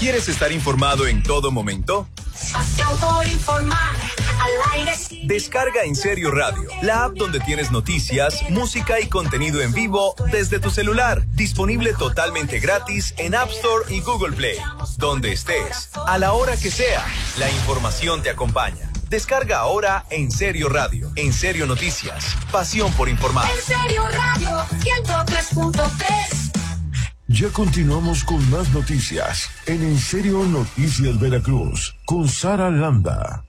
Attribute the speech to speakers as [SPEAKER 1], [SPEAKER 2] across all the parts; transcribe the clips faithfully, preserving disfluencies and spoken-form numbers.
[SPEAKER 1] ¿Quieres estar informado en todo momento?
[SPEAKER 2] Pasión por informar, al aire sí.
[SPEAKER 1] Descarga En Serio Radio, la app donde tienes noticias, música y contenido en vivo desde tu celular. Disponible totalmente gratis en App Store y Google Play. Donde estés, a la hora que sea, la información te acompaña. Descarga ahora En Serio Radio, En Serio Noticias, pasión por informar.
[SPEAKER 2] En Serio Radio, ciento tres punto tres.
[SPEAKER 3] Ya continuamos con más noticias en En Serio Noticias Veracruz con Sara Landa.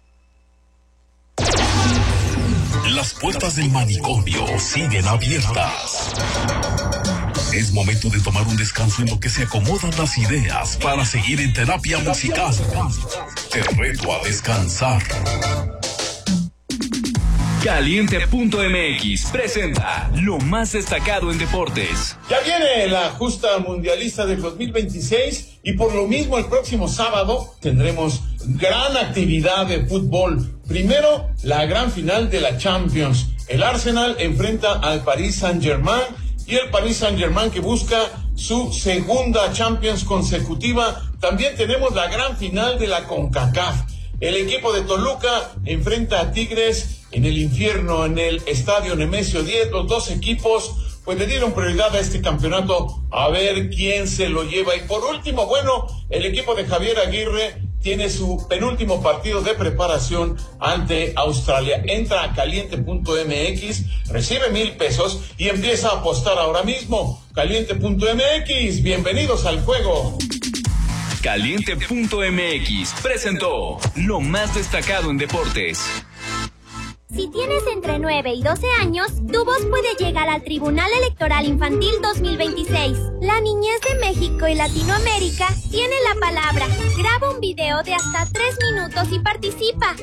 [SPEAKER 4] Las puertas del manicomio siguen abiertas. Es momento de tomar un descanso en lo que se acomodan las ideas para seguir en terapia musical. Te reto a descansar.
[SPEAKER 5] Caliente punto M X presenta lo más destacado en deportes.
[SPEAKER 6] Ya viene la justa mundialista del dos mil veintiséis y por lo mismo el próximo sábado tendremos gran actividad de fútbol. Primero, la gran final de la Champions. El Arsenal enfrenta al Paris Saint-Germain y el Paris Saint-Germain que busca su segunda Champions consecutiva. También tenemos la gran final de la CONCACAF. El equipo de Toluca enfrenta a Tigres en el infierno, en el estadio Nemesio diez. Los dos equipos pues le dieron prioridad a este campeonato, a ver quién se lo lleva. Y por último, bueno, el equipo de Javier Aguirre tiene su penúltimo partido de preparación ante Australia. Entra a caliente punto M X, recibe mil pesos y empieza a apostar ahora mismo. caliente punto M X, bienvenidos al juego.
[SPEAKER 5] Caliente punto M X presentó lo más destacado en deportes.
[SPEAKER 7] Si tienes entre nueve y doce años, tu voz puede llegar al Tribunal Electoral Infantil dos mil veintiséis. La niñez de México y Latinoamérica tiene la palabra. Graba un video de hasta tres minutos y participa.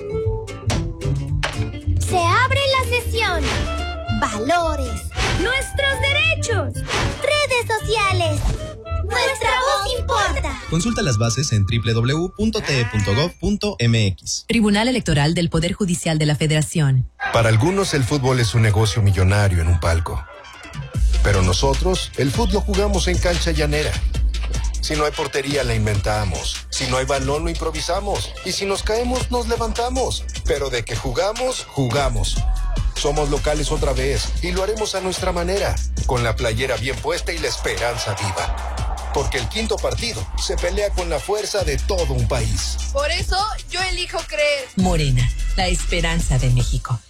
[SPEAKER 7] Se abre la sesión. Valores. Nuestros derechos. Redes sociales. Nuestra voz importa.
[SPEAKER 8] Consulta las bases en doble u doble u doble u punto t e punto gov punto m x.
[SPEAKER 9] Tribunal Electoral del Poder Judicial de la Federación.
[SPEAKER 10] Para algunos el fútbol es un negocio millonario en un palco. Pero nosotros, el fútbol lo jugamos en cancha llanera. Si no hay portería, la inventamos. Si no hay balón, lo improvisamos. Y si nos caemos, nos levantamos. Pero de que jugamos, jugamos. Somos locales otra vez y lo haremos a nuestra manera, con la playera bien puesta y la esperanza viva. Porque el quinto partido se pelea con la fuerza de todo un país.
[SPEAKER 11] Por eso yo elijo creer.
[SPEAKER 9] Morena, la esperanza de México.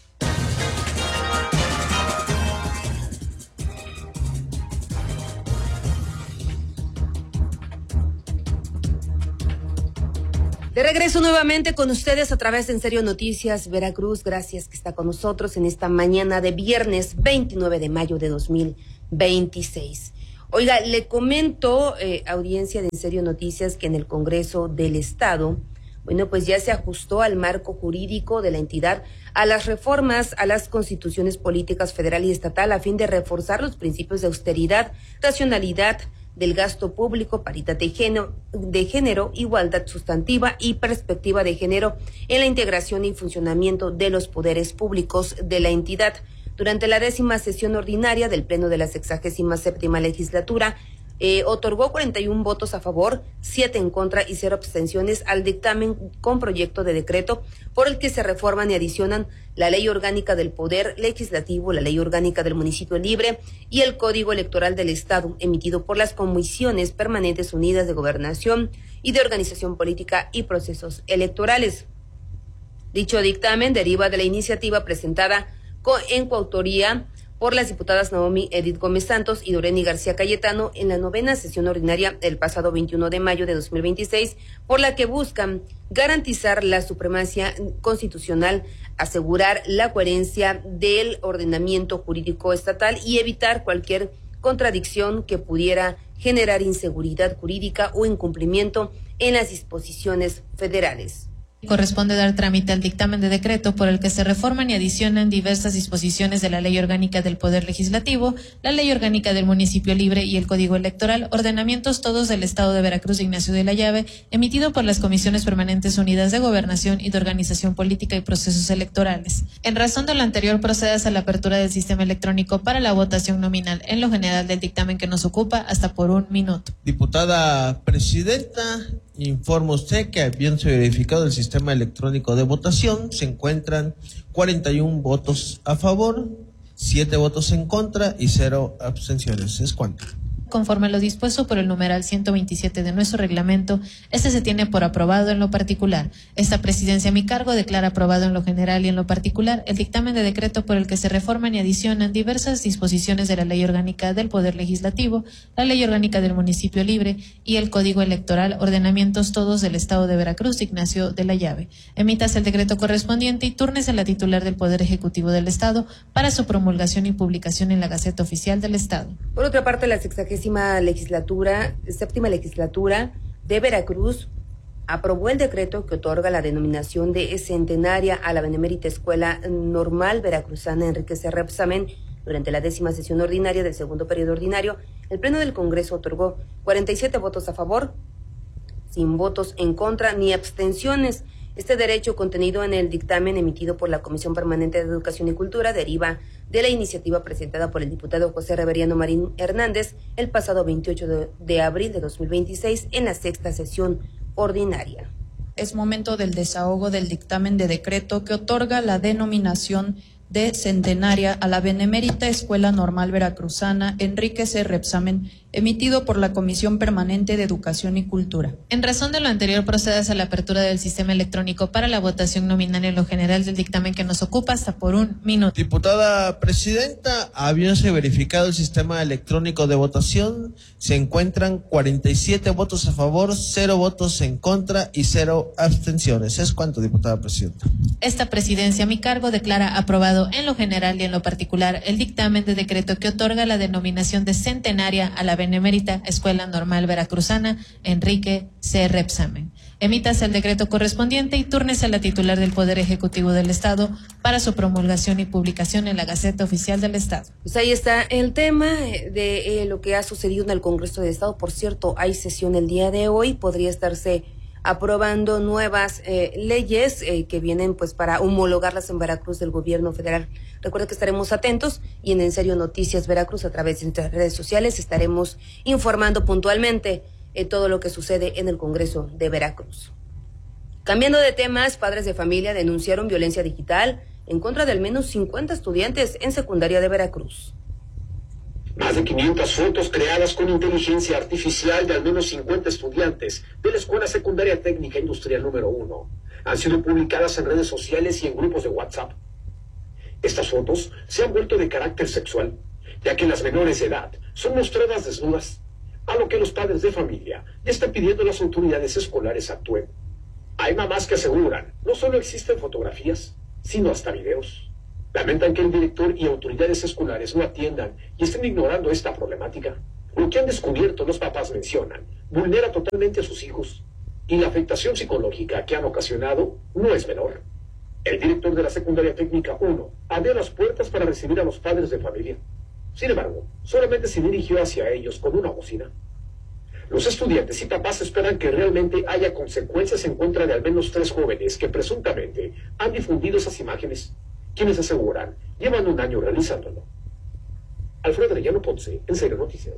[SPEAKER 12] De regreso nuevamente con ustedes a través de En Serio Noticias Veracruz. Gracias que está con nosotros en esta mañana de viernes veintinueve de mayo de dos mil veintiséis. Oiga, le comento, eh, audiencia de En Serio Noticias, que en el Congreso del Estado, bueno, pues ya se ajustó al marco jurídico de la entidad a las reformas a las constituciones políticas federal y estatal a fin de reforzar los principios de austeridad, racionalidad del gasto público, paridad de género, de género, igualdad sustantiva y perspectiva de género en la integración y funcionamiento de los poderes públicos de la entidad. Durante la décima sesión ordinaria del Pleno de la sexagésima séptima legislatura, eh, otorgó cuarenta y un votos a favor, siete en contra y cero abstenciones al dictamen con proyecto de decreto por el que se reforman y adicionan la Ley Orgánica del Poder Legislativo, la Ley Orgánica del Municipio Libre y el Código Electoral del Estado, emitido por las Comisiones Permanentes Unidas de Gobernación y de Organización Política y Procesos Electorales. Dicho dictamen deriva de la iniciativa presentada en coautoría por las diputadas Naomi Edith Gómez Santos y Doreni García Cayetano en la novena sesión ordinaria del pasado veintiuno de mayo de dos mil veintiséis, por la que buscan garantizar la supremacía constitucional, asegurar la coherencia del ordenamiento jurídico estatal y evitar cualquier contradicción que pudiera generar inseguridad jurídica o incumplimiento en las disposiciones federales.
[SPEAKER 13] Corresponde dar trámite al dictamen de decreto por el que se reforman y adicionan diversas disposiciones de la Ley Orgánica del Poder Legislativo, la Ley Orgánica del Municipio Libre y el Código Electoral, ordenamientos todos del Estado de Veracruz de Ignacio de la Llave, emitido por las Comisiones Permanentes Unidas de Gobernación y de Organización Política y Procesos Electorales. En razón de lo anterior, procedas a la apertura del sistema electrónico para la votación nominal en lo general del dictamen que nos ocupa hasta por un minuto.
[SPEAKER 14] Diputada presidenta, informa usted que habiéndose verificado el sistema electrónico de votación, se encuentran cuarenta y uno votos a favor, siete votos en contra y cero abstenciones. ¿Es cuánto?
[SPEAKER 13] Conforme a lo dispuesto por el numeral ciento veintisiete de nuestro reglamento, este se tiene por aprobado en lo particular. Esta presidencia a mi cargo declara aprobado en lo general y en lo particular el dictamen de decreto por el que se reforman y adicionan diversas disposiciones de la Ley Orgánica del Poder Legislativo, la Ley Orgánica del Municipio Libre y el Código Electoral, ordenamientos todos del Estado de Veracruz, Ignacio de la Llave. Emítase el decreto correspondiente y túrnese a la titular del Poder Ejecutivo del Estado para su promulgación y publicación en la Gaceta Oficial del Estado.
[SPEAKER 12] Por otra parte, la sexagésima legislatura, séptima legislatura de Veracruz aprobó el decreto que otorga la denominación de centenaria a la Benemérita Escuela Normal Veracruzana Enrique C. Repsamen. Durante la décima sesión ordinaria del segundo periodo ordinario, el Pleno del Congreso otorgó cuarenta y siete votos a favor, sin votos en contra ni abstenciones. Este derecho, contenido en el dictamen emitido por la Comisión Permanente de Educación y Cultura, deriva de la iniciativa presentada por el diputado José Reveriano Marín Hernández el pasado veintiocho de abril de dos mil veintiséis en la sexta sesión ordinaria.
[SPEAKER 15] Es momento del desahogo del dictamen de decreto que otorga la denominación de centenaria a la Benemérita Escuela Normal Veracruzana Enrique C. Repsamen, emitido por la Comisión Permanente de Educación y Cultura.
[SPEAKER 13] En razón de lo anterior, procedas a la apertura del sistema electrónico para la votación nominal en lo general del dictamen que nos ocupa hasta por un minuto.
[SPEAKER 14] Diputada presidenta, habiéndose verificado el sistema electrónico de votación, se encuentran cuarenta y siete votos a favor, cero votos en contra y cero abstenciones. ¿Es cuánto, diputada presidenta?
[SPEAKER 13] Esta presidencia a mi cargo declara aprobado en lo general y en lo particular el dictamen de decreto que otorga la denominación de centenaria a la Benemérita Escuela Normal Veracruzana Enrique C. Repsamen. Emítase el decreto correspondiente y túrnese a la titular del Poder Ejecutivo del Estado para su promulgación y publicación en la Gaceta Oficial del Estado.
[SPEAKER 12] Pues ahí está el tema de eh, lo que ha sucedido en el Congreso del Estado. Por cierto, hay sesión el día de hoy, podría estarse aprobando nuevas eh, leyes eh, que vienen pues para homologarlas en Veracruz del gobierno federal. Recuerda que estaremos atentos y en En Serio Noticias Veracruz a través de nuestras redes sociales estaremos informando puntualmente eh, todo lo que sucede en el Congreso de Veracruz. Cambiando de temas, padres de familia denunciaron violencia digital en contra de al menos cincuenta estudiantes en secundaria de Veracruz.
[SPEAKER 16] Más de quinientas fotos creadas con inteligencia artificial de al menos cincuenta estudiantes de la Escuela Secundaria Técnica Industrial número uno han sido publicadas en redes sociales y en grupos de WhatsApp. Estas fotos se han vuelto de carácter sexual, ya que las menores de edad son mostradas desnudas, a lo que los padres de familia ya están pidiendo a las autoridades escolares actúen. Hay mamás que aseguran, no solo existen fotografías, sino hasta videos. Lamentan que el director y autoridades escolares no atiendan y estén ignorando esta problemática. Lo que han descubierto, los papás mencionan, vulnera totalmente a sus hijos y la afectación psicológica que han ocasionado no es menor. El director de la Secundaria Técnica uno abrió las puertas para recibir a los padres de familia. Sin embargo, solamente se dirigió hacia ellos con una bocina. Los estudiantes y papás esperan que realmente haya consecuencias en contra de al menos tres jóvenes que presuntamente han difundido esas imágenes, quienes aseguran llevan un año realizándolo. Alfredo Arellano Ponce, En Serio Noticias.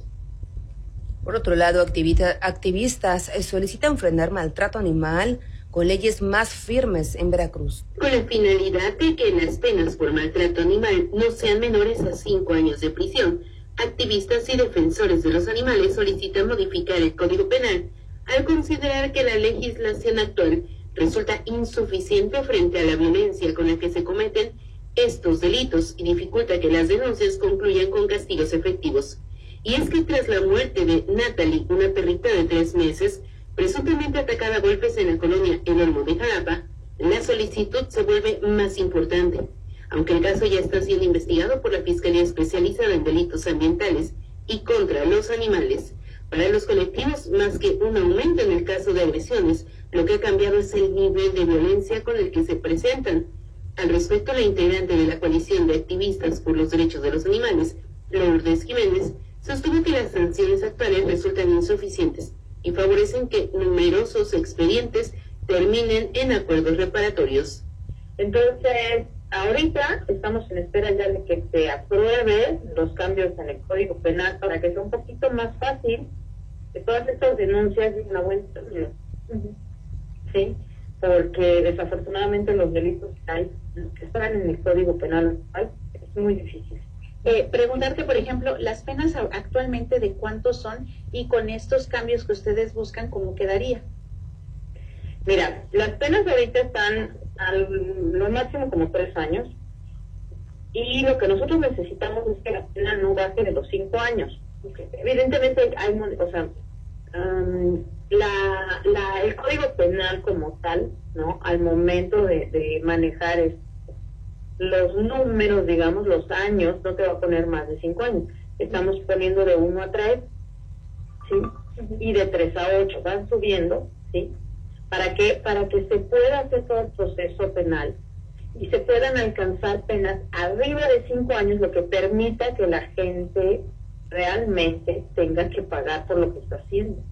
[SPEAKER 12] Por otro lado, activita, activistas solicitan frenar maltrato animal con leyes más firmes en Veracruz.
[SPEAKER 17] Con la finalidad de que las penas por maltrato animal no sean menores a cinco años de prisión, activistas y defensores de los animales solicitan modificar el Código Penal al considerar que la legislación actual resulta insuficiente frente a la violencia con la que se cometen estos delitos y dificulta que las denuncias concluyan con castigos efectivos. Y es que tras la muerte de Natalie, una perrita de tres meses, presuntamente atacada a golpes en la colonia El Olmo de Jalapa, la solicitud se vuelve más importante. Aunque el caso ya está siendo investigado por la Fiscalía Especializada en Delitos Ambientales y contra los Animales, para los colectivos, más que un aumento en el caso de agresiones, lo que ha cambiado es el nivel de violencia con el que se presentan. Al respecto, la integrante de la coalición de activistas por los derechos de los animales, Lourdes Jiménez, sostuvo que las sanciones actuales resultan insuficientes y favorecen que numerosos expedientes terminen en acuerdos reparatorios.
[SPEAKER 18] Entonces, ahorita estamos en espera ya de que se aprueben los cambios en el Código Penal para que sea un poquito más fácil que todas estas denuncias lleguen a buen término. Sí, porque desafortunadamente los delitos que hay, los que están en el Código Penal actual, es muy difícil.
[SPEAKER 19] Eh, preguntarte, por ejemplo, las penas actualmente de cuántos son y con estos cambios que ustedes buscan, ¿cómo quedaría?
[SPEAKER 18] Mira, las penas ahorita están a lo máximo como tres años y lo que nosotros necesitamos es que la pena no baje de los cinco años. Okay. Evidentemente hay, o sea, um, la, la, el Código Penal como tal, ¿no? Al momento de, de manejar es, los números, digamos, los años, no te va a poner más de cinco años. Estamos poniendo de uno a tres, ¿sí? Y de tres a ocho, van subiendo, ¿sí? ¿Para qué? Para que se pueda hacer todo el proceso penal y se puedan alcanzar penas arriba de cinco años, lo que permita que la gente realmente tenga que pagar por lo que está haciendo.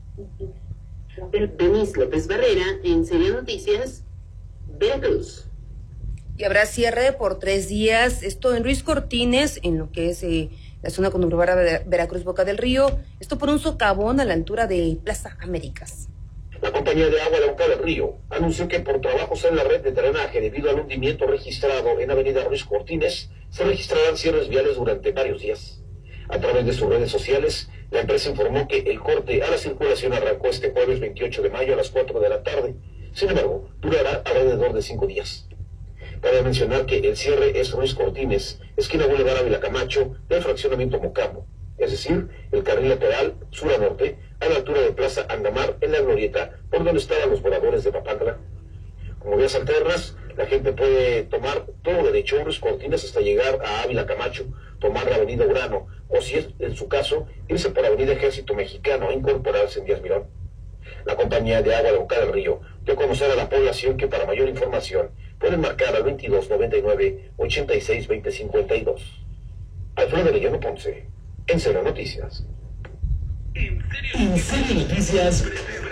[SPEAKER 17] Denise López Barrera, en Serio Noticias, Veracruz.
[SPEAKER 12] Y habrá cierre por tres días, esto en Ruiz Cortines, en lo que es eh, la zona conurbada de Veracruz, Boca del Río, esto por un socavón a la altura de Plaza Américas.
[SPEAKER 16] La compañía de agua de Boca del Río anunció que por trabajos en la red de drenaje debido al hundimiento registrado en Avenida Ruiz Cortines, se registrarán cierres viales durante varios días. A través de sus redes sociales, la empresa informó que el corte a la circulación arrancó este jueves veintiocho de mayo a las cuatro de la tarde. Sin embargo, durará alrededor de cinco días. Cabe mencionar que el cierre es Ruiz Cortines, esquina Boulevard Ávila Camacho, del fraccionamiento Mocambo, es decir, el carril lateral sur a norte, a la altura de Plaza Andamar, en la glorieta, por donde estaban los moradores de Papantla. Como vías alternas, la gente puede tomar todo derecho Ruiz Cortines hasta llegar a Ávila Camacho, tomar la avenida Urano, o si es en su caso, irse por avenida Ejército Mexicano e incorporarse en Díaz Mirón. La compañía de agua de Boca del Río dio a conocer a la población que para mayor información pueden marcar al veintidós noventa y nueve ochenta y seis veinte cincuenta y dos. Alfredo Arellano Ponce, en Serio Noticias.
[SPEAKER 20] En Serio Noticias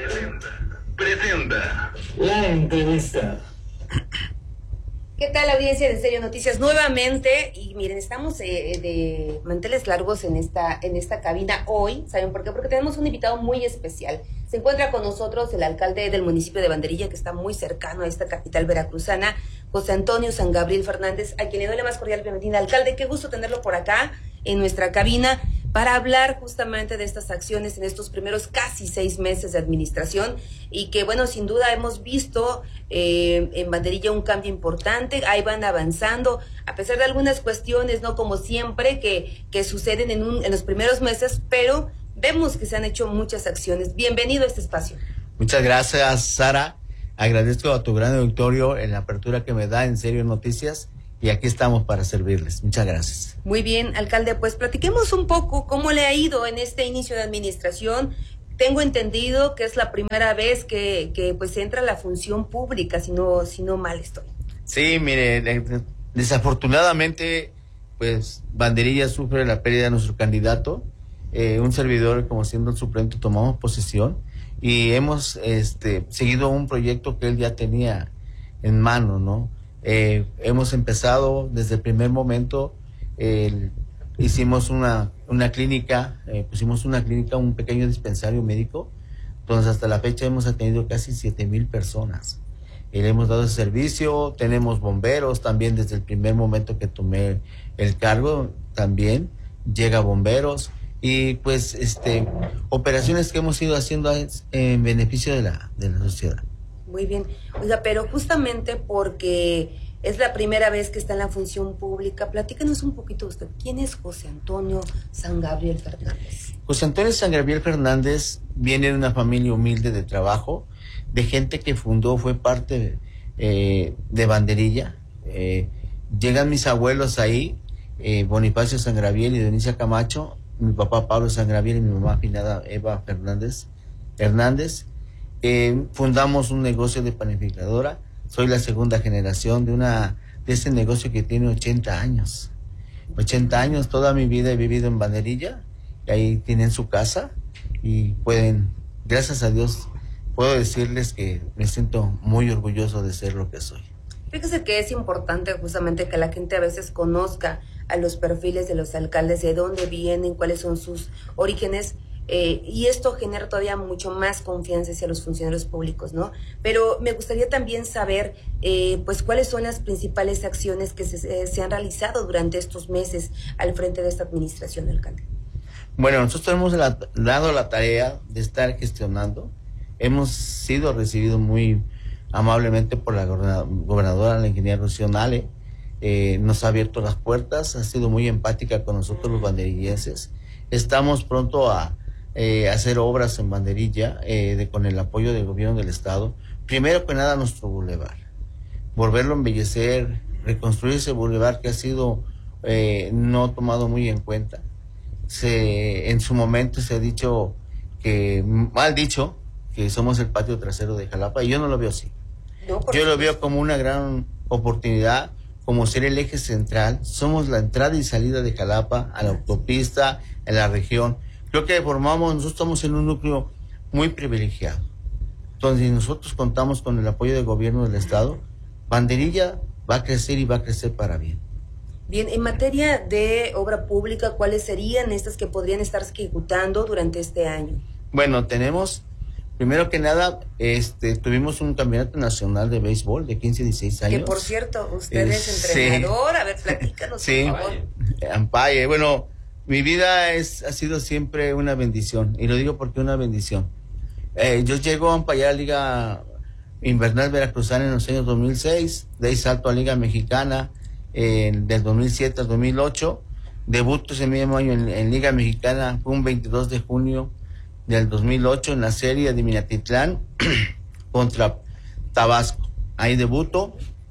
[SPEAKER 20] presenta la entrevista.
[SPEAKER 12] ¿Qué tal, audiencia de Serio Noticias? Nuevamente, y miren, estamos eh, de manteles largos en esta, en esta cabina hoy. ¿Saben por qué? Porque tenemos un invitado muy especial. Se encuentra con nosotros el alcalde del municipio de Banderilla, que está muy cercano a esta capital veracruzana, José Antonio San Gabriel Fernández, a quien le doy la más cordial bienvenida. Alcalde, qué gusto tenerlo por acá en nuestra cabina para hablar justamente de estas acciones en estos primeros casi seis meses de administración y que, bueno, sin duda hemos visto eh, en Banderilla un cambio importante. Ahí van avanzando, a pesar de algunas cuestiones, no como siempre, que, que suceden en, un, en los primeros meses, pero vemos que se han hecho muchas acciones. Bienvenido a este espacio.
[SPEAKER 21] Muchas gracias, Sara. Agradezco a tu gran auditorio en la apertura que me da en Serio Noticias y aquí estamos para servirles. Muchas gracias.
[SPEAKER 12] Muy bien, alcalde, pues platiquemos un poco cómo le ha ido en este inicio de administración. Tengo entendido que es la primera vez que, que pues entra la función pública, si no, si no mal estoy.
[SPEAKER 21] Sí, mire, desafortunadamente, pues Banderilla sufre la pérdida de nuestro candidato. Eh, un servidor, como siendo el suplente, tomamos posesión y hemos este, seguido un proyecto que él ya tenía en mano, ¿no? Eh, hemos empezado desde el primer momento, eh, hicimos una, una clínica, eh, pusimos una clínica, un pequeño dispensario médico, entonces hasta la fecha hemos atendido casi siete mil personas. Y le hemos dado ese servicio, tenemos bomberos también desde el primer momento que tomé el cargo, también llega bomberos. Y pues este operaciones que hemos ido haciendo en beneficio de la, de la sociedad.
[SPEAKER 12] Muy bien. Oiga, pero justamente porque es la primera vez que está en la función pública, platícanos un poquito usted. ¿Quién es José Antonio San Gabriel Fernández?
[SPEAKER 21] José Antonio San Gabriel Fernández viene de una familia humilde de trabajo, de gente que fundó, fue parte de, eh, de Banderilla. Eh, llegan mis abuelos ahí, eh, Bonifacio San Gabriel y Dionisia Camacho, mi papá Pablo San Gabriel y mi mamá finada Eva Fernández Hernández. Eh, fundamos un negocio de panificadora. Soy la segunda generación de una de ese negocio que tiene ochenta años. ochenta años, toda mi vida he vivido en Banderilla, y ahí tienen su casa y pueden, gracias a Dios, puedo decirles que me siento muy orgulloso de ser lo que soy.
[SPEAKER 12] Fíjese que es importante justamente que la gente a veces conozca a los perfiles de los alcaldes, de dónde vienen, cuáles son sus orígenes. eh, y esto genera todavía mucho más confianza hacia los funcionarios públicos, ¿no? Pero me gustaría también saber, eh, pues, cuáles son las principales acciones que se, se han realizado durante estos meses al frente de esta administración, alcalde.
[SPEAKER 21] Bueno, nosotros hemos la, dado la tarea de estar gestionando. Hemos sido recibidos muy amablemente por la gobernadora, la ingeniera Rocío Nale. Eh, nos ha abierto las puertas, ha sido muy empática con nosotros los banderillenses. Estamos pronto a eh, hacer obras en Banderilla eh, de, con el apoyo del gobierno del estado. Primero que nada nuestro bulevar, volverlo a embellecer, reconstruir ese bulevar que ha sido eh, no tomado muy en cuenta. Se, en su momento se ha dicho que, mal dicho, que somos el patio trasero de Jalapa, y yo no lo veo así. No, yo lo veo como una gran oportunidad, como ser el eje central. Somos la entrada y salida de Jalapa a la autopista, en la región. Creo que formamos, nosotros estamos en un núcleo muy privilegiado. Entonces, nosotros contamos con el apoyo del gobierno del estado. Banderilla va a crecer y va a crecer para bien.
[SPEAKER 12] Bien, en materia de obra pública, ¿cuáles serían estas que podrían estarse ejecutando durante este año?
[SPEAKER 21] Bueno, tenemos, primero que nada, este, tuvimos un campeonato nacional de béisbol de quince a dieciséis años.
[SPEAKER 12] Que por cierto, usted es entrenador, sí. A ver, platícanos,
[SPEAKER 21] sí,
[SPEAKER 12] por favor.
[SPEAKER 21] Ampaye. Bueno, mi vida es, ha sido siempre una bendición, y lo digo porque una bendición. Eh, yo llego a ampallar a Liga Invernal Veracruzana en los años dos mil seis, de ahí salto a Liga Mexicana, Eh, del dos mil siete al dos mil ocho, debuto ese mismo año en, en Liga Mexicana, fue un veintidós de junio del dos mil ocho en la serie de Minatitlán contra Tabasco. Ahí debuto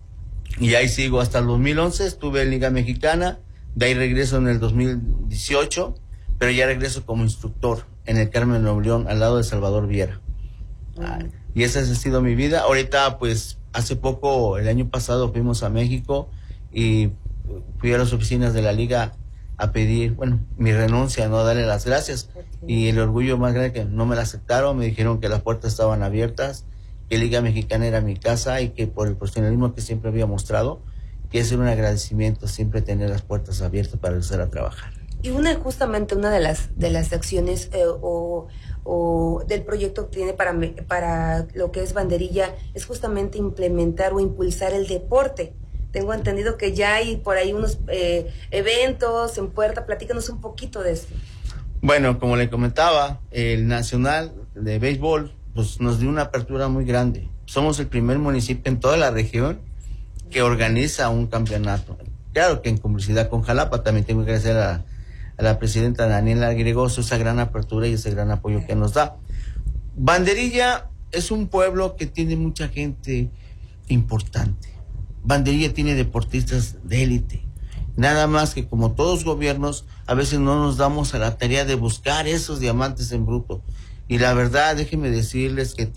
[SPEAKER 21] y ahí sigo hasta el dos mil once, estuve en Liga Mexicana, de ahí regreso en el dos mil dieciocho, pero ya regreso como instructor en el Carmen de Nuevo León, al lado de Salvador Viera. Ah, y esa ha sido mi vida. Ahorita, pues, hace poco, el año pasado fuimos a México y fui a las oficinas de la liga a pedir, bueno, mi renuncia, no darle las gracias. Y el orgullo más grande que no me la aceptaron, me dijeron que las puertas estaban abiertas, que Liga Mexicana era mi casa y que por el profesionalismo que siempre había mostrado, que es un agradecimiento siempre tener las puertas abiertas para empezar a trabajar.
[SPEAKER 12] Y una, justamente una de las de las acciones eh, o, o del proyecto que tiene para, para lo que es Banderilla es justamente implementar o impulsar el deporte. Tengo entendido que ya hay por ahí unos eh, eventos en puerta. Platícanos un poquito de eso.
[SPEAKER 21] Bueno, como le comentaba, el Nacional de Béisbol pues, nos dio una apertura muy grande. Somos el primer municipio en toda la región que organiza un campeonato. Claro que en complicidad con Jalapa. También tengo que agradecer a, a la presidenta Daniela Gregoso esa gran apertura y ese gran apoyo que nos da. Banderilla es un pueblo que tiene mucha gente importante. Banderilla tiene deportistas de élite. Nada más que como todos gobiernos, a veces no nos damos a la tarea de buscar esos diamantes en bruto. Y la verdad, déjenme decirles que